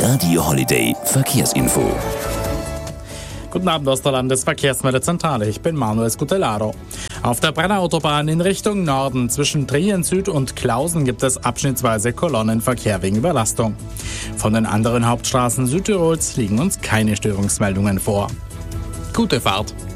Radio Holiday Verkehrsinfo. Guten Abend aus der Landesverkehrsmeldezentrale. Ich bin Manuel Scutellaro. Auf der Brennerautobahn in Richtung Norden zwischen Trien Süd und Klausen gibt es abschnittsweise Kolonnenverkehr wegen Überlastung. Von den anderen Hauptstraßen Südtirols liegen uns keine Störungsmeldungen vor. Gute Fahrt!